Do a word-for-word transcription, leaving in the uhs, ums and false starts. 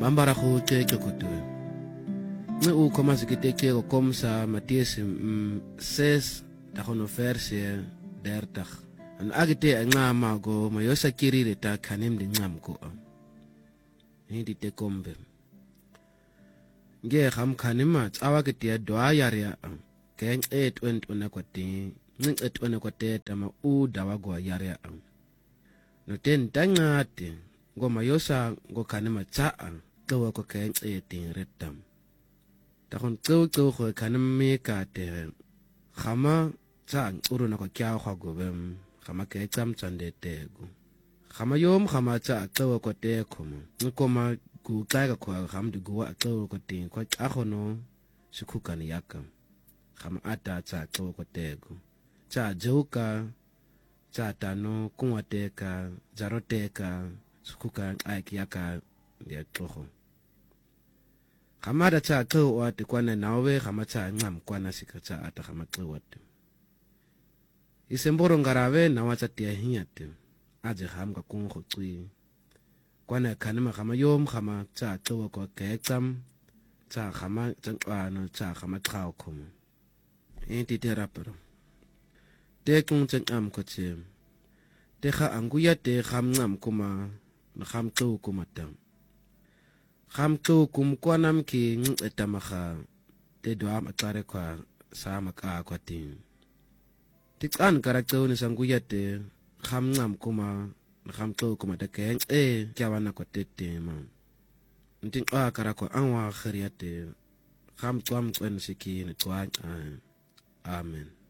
bambara go teke koto nge u koma sikiteke ko komsa Mattheus ses tagono verse dertig an agite ngama go mayosa kirire ta kanem de ngam ko hindi te kombe nge kham khanima tsawa ke tia doa yaria keng et went ona kwate ning et ona kwate tama u dawa go yaria no ten tangate go mayosa go khanima tsaa tlo ko keng et retam ta kon tlo tlo go khanime ka te khama tsang uruna ko kya go go bem khama ke tsam tsande tego khama yom khama tsa tlo ko te khomo ngoma ku tsaka ko kham de go tlo ko te ko akhono sikhukani yaka khama ata tsa tlo ko tego tsa joka tsa tano kunwateka zaroteka sikhuka aki yaka de tlogo khama da tsa tlo wa te kwana nawe khama tsa ngam kwana sikatsa ata khama tlo wa te isemboro ngarawe na watsa tia hinyate aje kham ka kung go tswi kwana khanima khama yom khama tsa tlo ko kexam tsa khama tsana tsa khama tlao khomo enti terapero te kung tsen am ko tse te kha anguya te kham ngam kuma na kham tlo kuma tam kham tlo kum kwanam ki etamakha te doa matlare kwa sa maka kwa tin tikan karakto ni sanguya te kham ngam kuma na kham tlo kuma te keng e kyawana ko tete ma nting a karako anwa khriate kham twam twen siki ni twa amen.